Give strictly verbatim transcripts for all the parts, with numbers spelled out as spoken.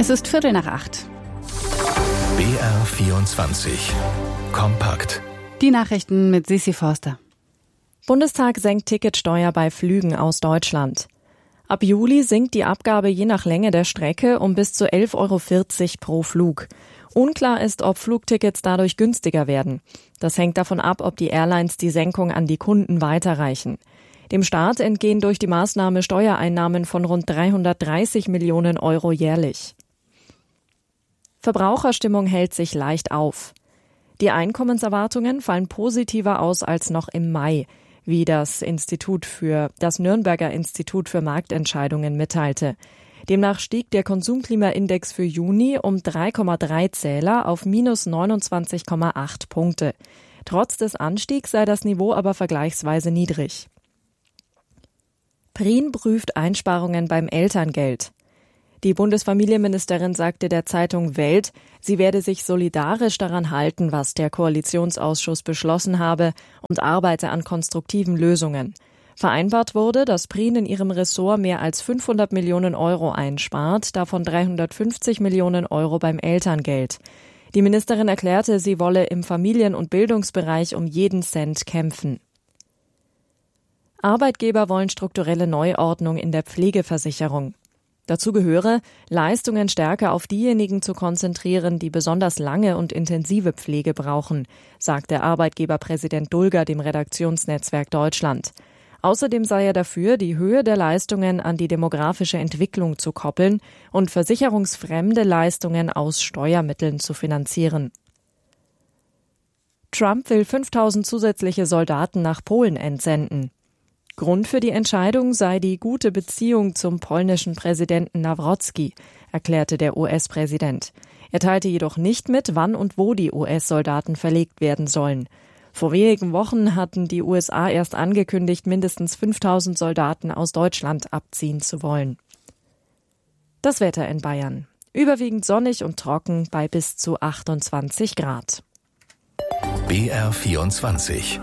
Es ist Viertel nach acht. B R vierundzwanzig. Kompakt. Die Nachrichten mit Sissi Forster. Bundestag senkt Ticketsteuer bei Flügen aus Deutschland. Ab Juli sinkt die Abgabe je nach Länge der Strecke um bis zu elf Euro vierzig pro Flug. Unklar ist, ob Flugtickets dadurch günstiger werden. Das hängt davon ab, ob die Airlines die Senkung an die Kunden weiterreichen. Dem Staat entgehen durch die Maßnahme Steuereinnahmen von rund dreihundertdreißig Millionen Euro jährlich. Verbraucherstimmung hält sich leicht auf. Die Einkommenserwartungen fallen positiver aus als noch im Mai, wie das Institut für, das Nürnberger Institut für Marktentscheidungen mitteilte. Demnach stieg der Konsumklimaindex für Juni um drei Komma drei Zähler auf minus neunundzwanzig Komma acht Punkte. Trotz des Anstiegs sei das Niveau aber vergleichsweise niedrig. Prien prüft Einsparungen beim Elterngeld. Die Bundesfamilienministerin sagte der Zeitung Welt, sie werde sich solidarisch daran halten, was der Koalitionsausschuss beschlossen habe, und arbeite an konstruktiven Lösungen. Vereinbart wurde, dass Prien in ihrem Ressort mehr als fünfhundert Millionen Euro einspart, davon dreihundertfünfzig Millionen Euro beim Elterngeld. Die Ministerin erklärte, sie wolle im Familien- und Bildungsbereich um jeden Cent kämpfen. Arbeitgeber wollen strukturelle Neuordnung in der Pflegeversicherung. Dazu gehöre, Leistungen stärker auf diejenigen zu konzentrieren, die besonders lange und intensive Pflege brauchen, sagt der Arbeitgeberpräsident Dulger dem Redaktionsnetzwerk Deutschland. Außerdem sei er dafür, die Höhe der Leistungen an die demografische Entwicklung zu koppeln und versicherungsfremde Leistungen aus Steuermitteln zu finanzieren. Trump will fünftausend zusätzliche Soldaten nach Polen entsenden. Grund für die Entscheidung sei die gute Beziehung zum polnischen Präsidenten Nawrocki, erklärte der U S-Präsident. Er teilte jedoch nicht mit, wann und wo die U S-Soldaten verlegt werden sollen. Vor wenigen Wochen hatten die U S A erst angekündigt, mindestens fünftausend Soldaten aus Deutschland abziehen zu wollen. Das Wetter in Bayern. Überwiegend sonnig und trocken bei bis zu achtundzwanzig Grad. B R vierundzwanzig.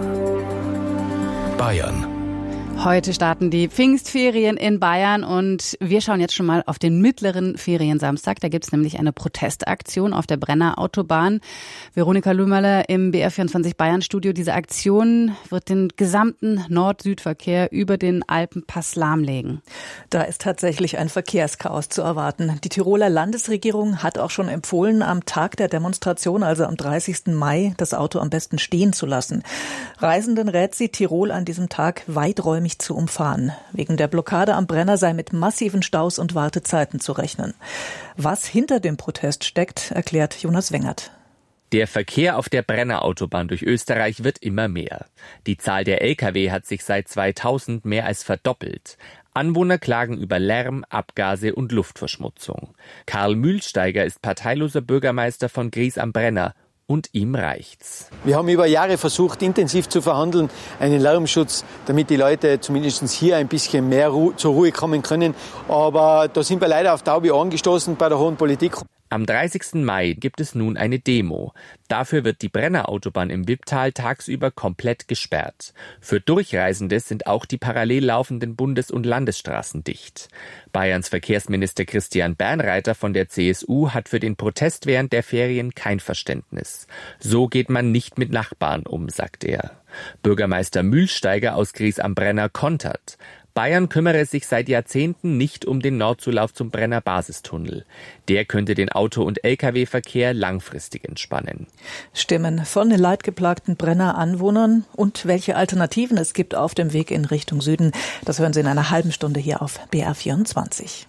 Bayern. Heute starten die Pfingstferien in Bayern und wir schauen jetzt schon mal auf den mittleren Feriensamstag. Da gibt es nämlich eine Protestaktion auf der Brenner Autobahn. Veronika Lümerle im B R vierundzwanzig Bayern Studio. Diese Aktion wird den gesamten Nord-Süd-Verkehr über den Alpenpass lahmlegen. Da ist tatsächlich ein Verkehrschaos zu erwarten. Die Tiroler Landesregierung hat auch schon empfohlen, am Tag der Demonstration, also am dreißigsten Mai, das Auto am besten stehen zu lassen. Reisenden rät sie, Tirol an diesem Tag weiträumig zu umfahren. Wegen der Blockade am Brenner sei mit massiven Staus und Wartezeiten zu rechnen. Was hinter dem Protest steckt, erklärt Jonas Wengert. Der Verkehr auf der Brenner-Autobahn durch Österreich wird immer mehr. Die Zahl der L K W hat sich seit zweitausend mehr als verdoppelt. Anwohner klagen über Lärm, Abgase und Luftverschmutzung. Karl Mühlsteiger ist parteiloser Bürgermeister von Gries am Brenner. Und ihm reicht's. Wir haben über Jahre versucht, intensiv zu verhandeln, einen Lärmschutz, damit die Leute zumindest hier ein bisschen mehr Ru- zur Ruhe kommen können. Aber da sind wir leider auf taube Ohren gestoßen bei der hohen Politik. Am dreißigsten Mai gibt es nun eine Demo. Dafür wird die Brenner-Autobahn im Wipptal tagsüber komplett gesperrt. Für Durchreisende sind auch die parallel laufenden Bundes- und Landesstraßen dicht. Bayerns Verkehrsminister Christian Bernreiter von der C S U hat für den Protest während der Ferien kein Verständnis. So geht man nicht mit Nachbarn um, sagt er. Bürgermeister Mühlsteiger aus Gries am Brenner kontert. Bayern kümmere sich seit Jahrzehnten nicht um den Nordzulauf zum Brenner Basistunnel. Der könnte den Auto- und L K W-Verkehr langfristig entspannen. Stimmen von den leidgeplagten Brenner Anwohnern und welche Alternativen es gibt auf dem Weg in Richtung Süden, das hören Sie in einer halben Stunde hier auf B R vierundzwanzig.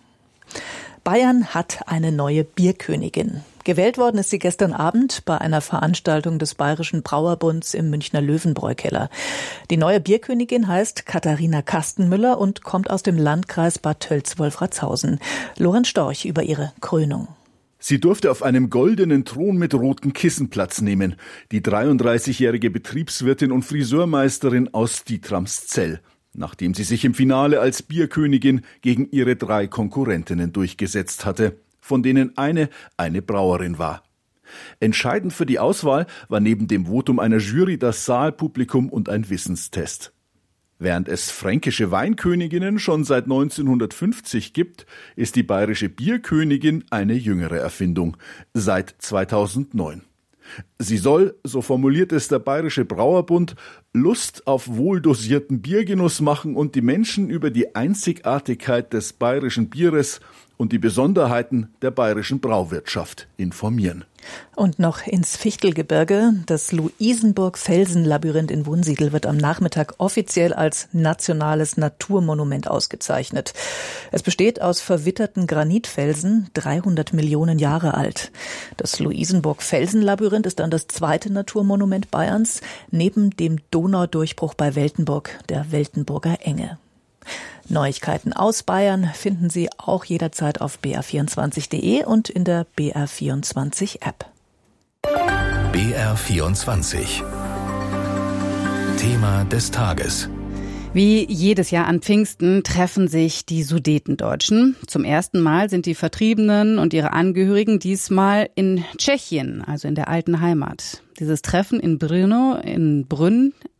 Bayern hat eine neue Bierkönigin. Gewählt worden ist sie gestern Abend bei einer Veranstaltung des Bayerischen Brauerbunds im Münchner Löwenbräu-Keller. Die neue Bierkönigin heißt Katharina Kastenmüller und kommt aus dem Landkreis Bad Tölz-Wolfratshausen. Lorenz Storch über ihre Krönung. Sie durfte auf einem goldenen Thron mit roten Kissen Platz nehmen. Die dreiunddreißigjährige Betriebswirtin und Friseurmeisterin aus Dietramszell. Nachdem sie sich im Finale als Bierkönigin gegen ihre drei Konkurrentinnen durchgesetzt hatte, von denen eine eine Brauerin war. Entscheidend für die Auswahl war neben dem Votum einer Jury das Saalpublikum und ein Wissenstest. Während es fränkische Weinköniginnen schon seit neunzehnhundertfünfzig gibt, ist die bayerische Bierkönigin eine jüngere Erfindung, seit zweitausendneun. Sie soll, so formuliert es der Bayerische Brauerbund, Lust auf wohldosierten Biergenuss machen und die Menschen über die Einzigartigkeit des bayerischen Bieres und die Besonderheiten der bayerischen Brauwirtschaft informieren. Und noch ins Fichtelgebirge. Das Luisenburg-Felsenlabyrinth in Wunsiedel wird am Nachmittag offiziell als nationales Naturmonument ausgezeichnet. Es besteht aus verwitterten Granitfelsen, dreihundert Millionen Jahre alt. Das Luisenburg-Felsenlabyrinth ist dann das zweite Naturmonument Bayerns, neben dem Donaudurchbruch bei Weltenburg, der Weltenburger Enge. Neuigkeiten aus Bayern finden Sie auch jederzeit auf b r vierundzwanzig punkt de und in der B R vierundzwanzig App. B R vierundzwanzig. Thema des Tages. Wie jedes Jahr an Pfingsten treffen sich die Sudetendeutschen. Zum ersten Mal sind die Vertriebenen und ihre Angehörigen diesmal in Tschechien, also in der alten Heimat. Dieses Treffen in Brno, in Brünn,